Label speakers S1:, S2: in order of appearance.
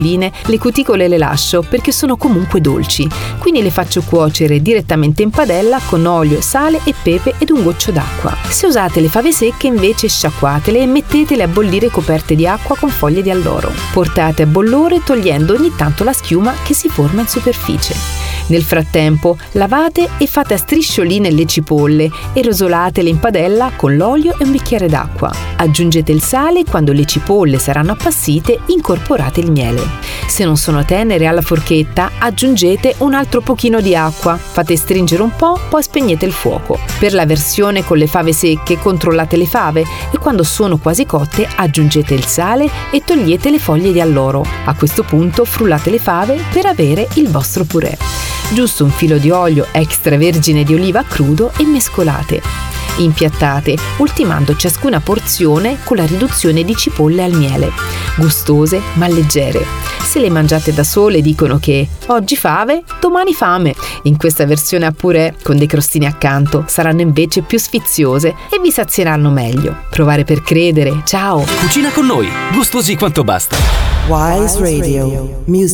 S1: le cuticole le lascio perché sono comunque dolci, quindi le faccio cuocere direttamente in padella con olio, sale e pepe ed un goccio d'acqua. Se usate le fave secche invece sciacquatele e mettetele a bollire coperte di acqua con foglie di alloro. Portate a bollore togliendo ogni tanto la schiuma che si forma in superficie. Nel frattempo lavate e fate a striscioline le cipolle e rosolatele in padella con l'olio e un bicchiere d'acqua. Aggiungete il sale e quando le cipolle saranno appassite incorporate il miele. Se non sono tenere alla forchetta aggiungete un altro pochino di acqua, fate stringere un po', poi spegnete il fuoco. Per la versione con le fave secche controllate le fave e quando sono quasi cotte aggiungete il sale e togliete le foglie di alloro. A questo punto frullate le fave per avere il vostro purè. Giusto un filo di olio extravergine di oliva crudo e mescolate. Impiattate, ultimando ciascuna porzione con la riduzione di cipolle al miele. Gustose ma leggere. Se le mangiate da sole dicono che oggi fave, domani fame. In questa versione a purè, con dei crostini accanto, saranno invece più sfiziose e vi sazieranno meglio. Provare per credere. Ciao!
S2: Cucina con noi, gustosi quanto basta.
S3: Wise Radio. Music